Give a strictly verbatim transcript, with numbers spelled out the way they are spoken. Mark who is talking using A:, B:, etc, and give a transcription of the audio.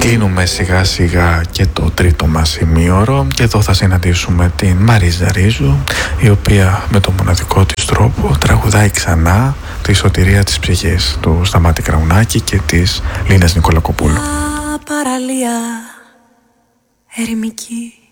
A: Κλείνουμε σιγά σιγά και το τρίτο μας ημίωρο και εδώ θα συναντήσουμε την Μαρίζα Ρίζου, η οποία με τον μοναδικό της τρόπο τραγουδάει ξανά τη σωτηρία της ψυχής του Σταμάτη Κραουνάκη και της Λίνας Νικολακοπούλου.
B: Παραλία ερημική,